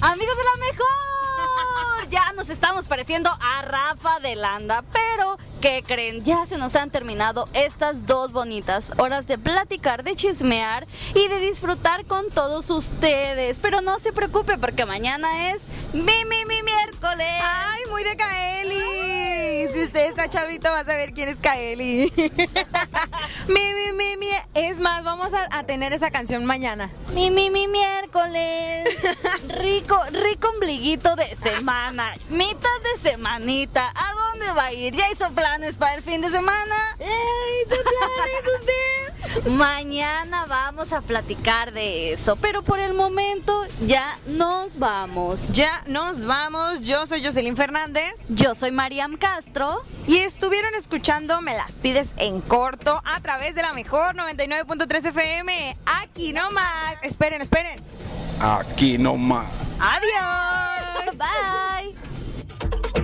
Amigos de la mejor, ya nos estamos pareciendo a Rafa de Landa, pero ¿qué creen? Ya se nos han terminado estas 2 bonitas horas de platicar, de chismear y de disfrutar con todos ustedes. Pero no se preocupe porque mañana es mi miércoles. ¡Ay, muy de Kaeli! Si usted está chavito va a saber quién es Kaeli. mi. Es más, vamos a tener esa canción mañana. Mi miércoles. Rico ombliguito de semana. Mitad de semanita. ¿A dónde va a ir? ¿Ya hizo planes para el fin de semana? ¿Hizo planes usted? Mañana vamos a platicar de eso, pero por el momento ya nos vamos. Ya nos vamos. Yo soy Jocelyn Fernández. Yo soy Mariam Castro. Y estuvieron escuchando Me las pides en corto a través de la mejor 99.3 FM. Aquí nomás. Esperen. Aquí nomás. Adiós.